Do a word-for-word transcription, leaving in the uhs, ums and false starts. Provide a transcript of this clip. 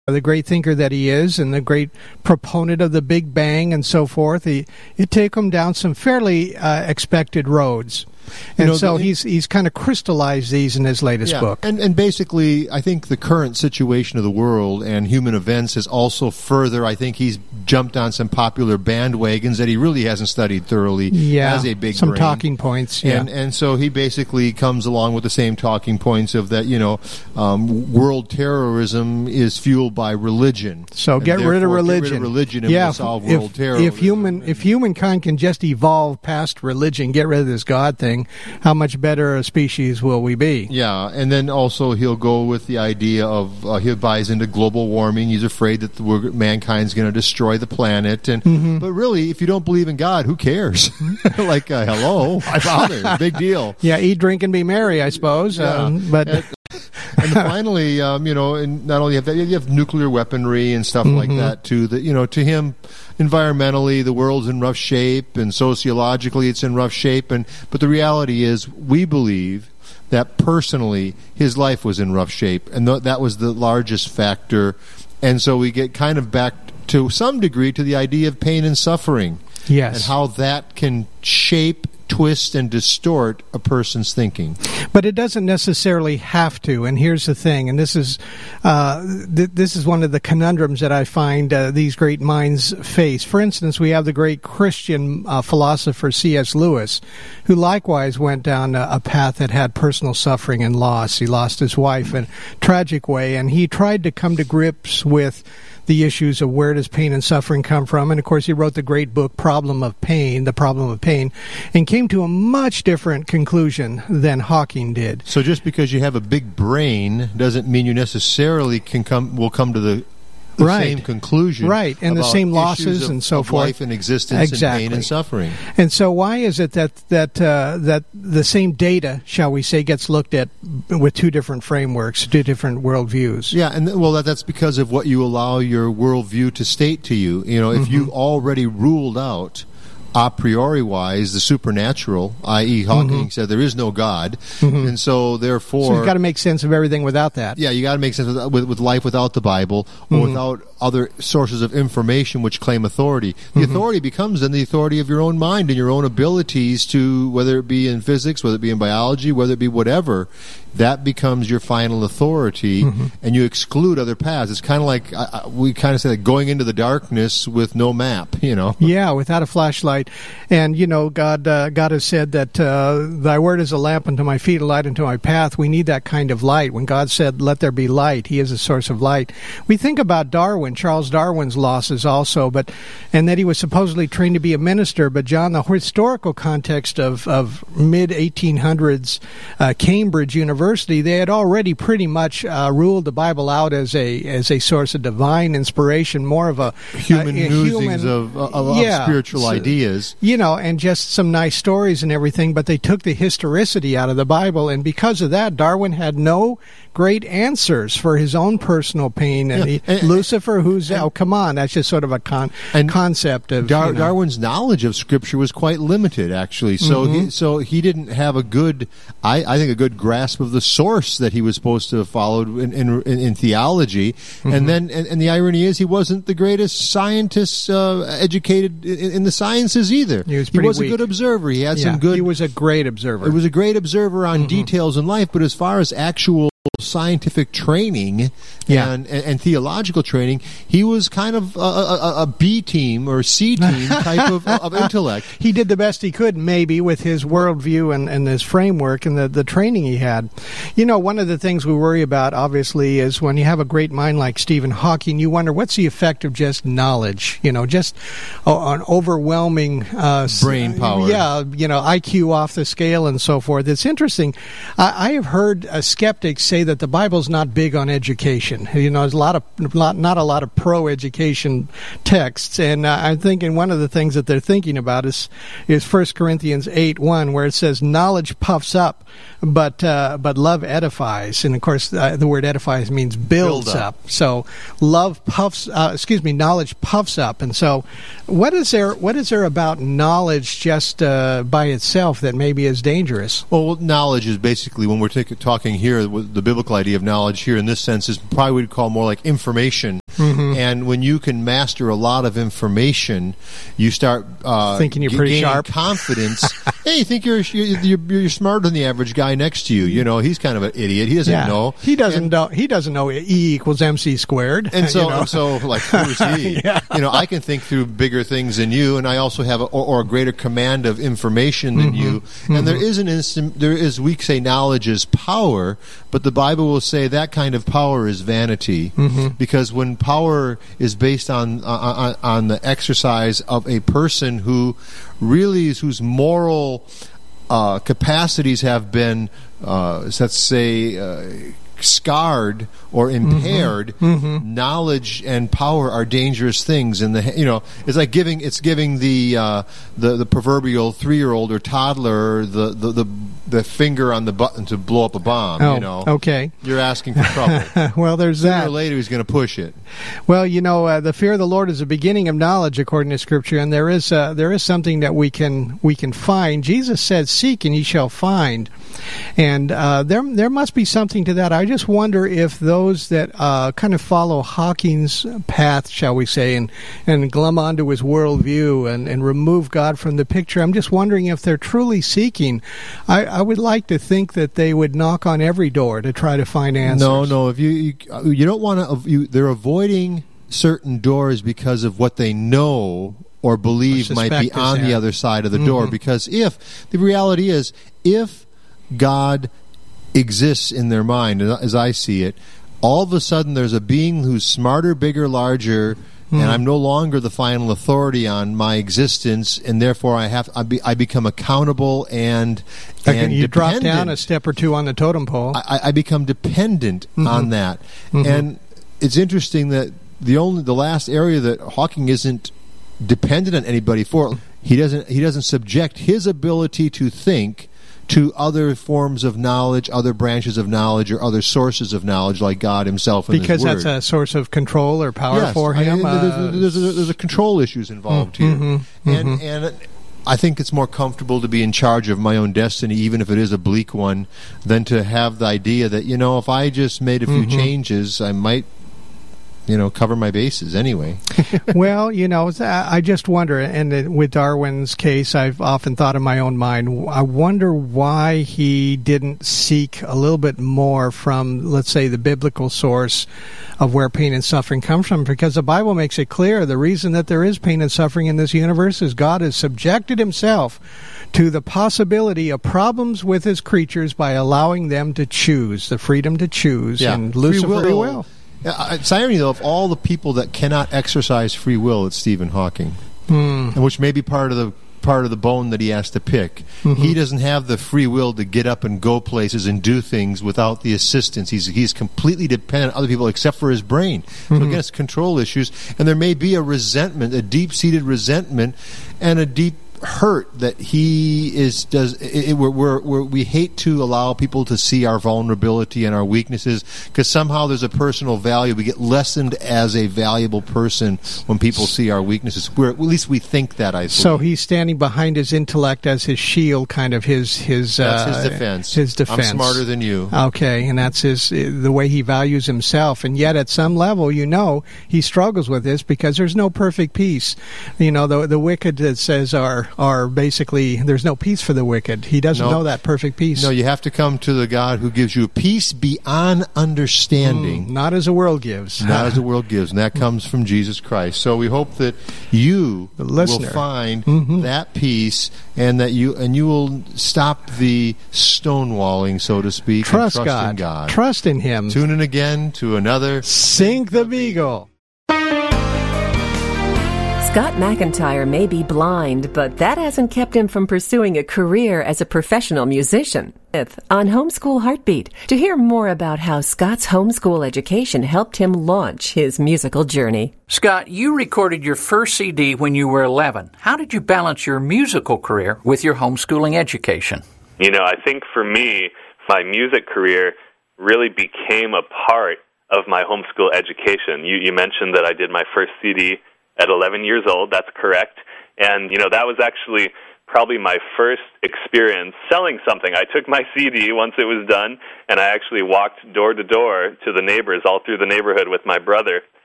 the great thinker that he is and the great proponent of the Big Bang and so forth, he, it took him down some fairly uh, expected roads. And you know, so the, he's he's kind of crystallized these in his latest yeah, book. And, and basically, I think the current situation of the world and human events is also further, I think he's jumped on some popular bandwagons that he really hasn't studied thoroughly yeah, as a big some brain. talking points. Yeah. And, and so he basically comes along with the same talking points of that, you know, um, world terrorism is fueled by religion. So get rid of religion. Get rid of religion and yeah, we'll solve if, world terrorism. If, human, if humankind can just evolve past religion, get rid of this God thing, how much better a species will we be? Yeah, and then also he'll go with the idea of, uh, he buys into global warming. He's afraid that the, mankind's going to destroy the planet. And mm-hmm. But really, if you don't believe in God, who cares? like, uh, hello, why bother? Big deal. Yeah, eat, drink, and be merry, I suppose. Yeah. Um, but... And, and finally, um, you know, and not only have that, you have nuclear weaponry and stuff mm-hmm. like that, too. That, you know, to him, environmentally, the world's in rough shape, and sociologically, it's in rough shape. And but the reality is, we believe that personally, his life was in rough shape, and th- that was the largest factor. And so we get kind of back to some degree to the idea of pain and suffering, yes, and how that can shape, twist, and distort a person's thinking. But it doesn't necessarily have to. And here's the thing, and this is uh, th- this is one of the conundrums that I find uh, these great minds face. For instance, we have the great Christian uh, philosopher C S Lewis, who likewise went down a, a path that had personal suffering and loss. He lost his wife in a tragic way, and he tried to come to grips with the issues of where does pain and suffering come from. And, of course, he wrote the great book, Problem of Pain, The Problem of Pain, and came to a much different conclusion than Hawking did. So just because you have a big brain doesn't mean you necessarily can come will come to the, the right. same conclusion. Right, and the same losses of, and so of forth. life and existence exactly. and pain and suffering. And so why is it that that uh, that the same data, shall we say, gets looked at with two different frameworks, two different worldviews? Yeah, and well, that, that's because of what you allow your worldview to state to you. You know, if mm-hmm. you've already ruled out a priori wise the supernatural, that is. Hawking mm-hmm. said there is no God, mm-hmm. and so therefore so you've got to make sense of everything without that. Yeah, you got to make sense with, with, with life without the Bible, or mm-hmm. without other sources of information which claim authority. The mm-hmm. authority becomes then the authority of your own mind and your own abilities to, whether it be in physics, whether it be in biology, whether it be whatever, that becomes your final authority, mm-hmm. and you exclude other paths. It's kind of like, uh, we kind of say that going into the darkness with no map, you know? Yeah, without a flashlight. And, you know, God uh, God has said that uh, thy word is a lamp unto my feet, a light unto my path. We need that kind of light. When God said, let there be light, he is a source of light. We think about Darwin, Charles Darwin's losses also, but and that he was supposedly trained to be a minister. But, John, the historical context of, of mid eighteen hundreds uh, Cambridge University, they had already pretty much uh, ruled the Bible out as a as a source of divine inspiration, more of a human uh, a musings human, of, of, yeah, of spiritual so, ideas. You know, and just some nice stories and everything, but they took the historicity out of the Bible, and because of that, Darwin had no great answers for his own personal pain. And, yeah, he, and Lucifer, who's, and, oh, come on, that's just sort of a con- and concept of... Dar- you know. Darwin's knowledge of Scripture was quite limited, actually. So, mm-hmm. he, so he didn't have a good, I, I think, a good grasp of the source that he was supposed to have followed in, in, in, in theology. Mm-hmm. And then, and, and the irony is, he wasn't the greatest scientist uh, educated in, in the sciences either. He was, he was weak. a good observer. He had yeah, some good... He was a great observer. He was a great observer on mm-hmm. details in life, but as far as actual scientific training yeah. and, and, and theological training, he was kind of a, a, a B team or C team type of, of intellect. He did the best he could, maybe, with his worldview and, and his framework and the, the training he had. You know, one of the things we worry about, obviously, is when you have a great mind like Stephen Hawking, you wonder what's the effect of just knowledge, you know, just uh, an overwhelming... Uh, brain power. Yeah, you know, I Q off the scale and so forth. It's interesting. I, I have heard uh, skeptics say that the Bible's not big on education. You know, there's a lot of lot, not a lot of pro-education texts, and uh, I'm thinking one of the things that they're thinking about is is First Corinthians eight one, where it says knowledge puffs up, but uh, but love edifies, and of course uh, the word edifies means builds Build up. up. So love puffs, uh, excuse me, knowledge puffs up, and so what is there what is there about knowledge just uh, by itself that maybe is dangerous? Well, knowledge is basically, when we're t- talking here, the biblical biblical idea of knowledge here in this sense is probably what we'd call more like information. Mm-hmm. And when you can master a lot of information, you start uh, thinking you're pretty gaining sharp. confidence. Hey, you think you're, you're you're smarter than the average guy next to you. You know, he's kind of an idiot. He doesn't yeah. know. He doesn't and, know. He doesn't know E equals M C squared. And so, you know? and so, like, who is he? yeah. You know, I can think through bigger things than you, and I also have a, or, or a greater command of information than mm-hmm. you. And mm-hmm. there is an instant. There is we say knowledge is power, but the Bible will say that kind of power is vanity, mm-hmm. because when power is based on on, on the exercise of a person who really is whose moral uh, capacities have been, uh, let's say, uh, scarred or impaired, mm-hmm. knowledge and power are dangerous things. And the you know, it's like giving it's giving the uh, the the proverbial three year old or toddler the, the the the finger on the button to blow up a bomb. Oh, you know, okay, you're asking for trouble. Well, there's Sooner that. or later, he's going to push it. Well, you know, uh, the fear of the Lord is the beginning of knowledge, according to Scripture, and there is uh, there is something that we can we can find. Jesus said, "Seek and ye shall find," and uh, there there must be something to that. I just wonder if those that uh, kind of follow Hawking's path, shall we say, and and glom onto his worldview and, and remove God from the picture, I'm just wondering if they're truly seeking. I, I would like to think that they would knock on every door to try to find answers. No, no. If you you, you don't want to, you, they're avoiding certain doors because of what they know or believe or might be on yeah. the other side of the mm-hmm. door. Because if the reality is, if God exists in their mind, as I see it, all of a sudden there's a being who's smarter, bigger, larger, mm. and I'm no longer the final authority on my existence, and therefore I have I, be, I become accountable and and you dependent. drop down a step or two on the totem pole. I, I become dependent mm-hmm. on that, mm-hmm. and it's interesting that the only the last area that Hawking isn't dependent on anybody for, he doesn't he doesn't subject his ability to think to other forms of knowledge, other branches of knowledge, or other sources of knowledge, like God Himself and because His Word. that's a source of control or power yes, for I Him. mean, uh, there's, there's, there's, there's a control issues involved mm-hmm, here, mm-hmm. and and I think it's more comfortable to be in charge of my own destiny, even if it is a bleak one, than to have the idea that, you know, if I just made a few mm-hmm. changes, I might, you know, cover my bases anyway. Well, you know, I just wonder, and with Darwin's case, I've often thought in my own mind, I wonder why he didn't seek a little bit more from, let's say, the biblical source of where pain and suffering comes from, because the Bible makes it clear the reason that there is pain and suffering in this universe is God has subjected Himself to the possibility of problems with His creatures by allowing them to choose, the freedom to choose, yeah. and Lucifer free will. free will. Yeah, it's irony, though, of all the people that cannot exercise free will, it's Stephen Hawking, mm. which may be part of the part of the bone that he has to pick. Mm-hmm. He doesn't have the free will to get up and go places and do things without the assistance. He's he's completely dependent on other people except for his brain. Mm-hmm. So again, it's control issues, and there may be a resentment, a deep-seated resentment, and a deep hurt that he is does it, it, we're, we're, we're, we hate to allow people to see our vulnerability and our weaknesses, because somehow there's a personal value. We get lessened as a valuable person when people see our weaknesses. We're, at least we think that, I think. So he's standing behind his intellect as his shield, kind of his his that's uh, his defense. His defense. I'm smarter than you. Okay, and that's his the way he values himself. And yet, at some level, you know, he struggles with this because there's no perfect peace. You know, the the wicked, it says, are are basically, there's no peace for the wicked. He doesn't no. know that perfect peace. No, you have to come to the God who gives you peace beyond understanding. Mm, not as the world gives. Not as the world gives. And that comes from Jesus Christ. So we hope that you will find mm-hmm. that peace, and that you and you will stop the stonewalling, so to speak. Trust, and trust God. in God. Trust in Him. Tune in again to another Sink the Beagle. Scott McIntyre may be blind, but that hasn't kept him from pursuing a career as a professional musician. On Homeschool Heartbeat, to hear more about how Scott's homeschool education helped him launch his musical journey. Scott, you recorded your first C D when you were eleven. How did you balance your musical career with your homeschooling education? You know, I think for me, my music career really became a part of my homeschool education. You, you mentioned that I did my first C D at eleven years old. That's correct. And, you know, that was actually probably my first experience selling something. I took my C D once it was done, and I actually walked door to door to the neighbors all through the neighborhood with my brother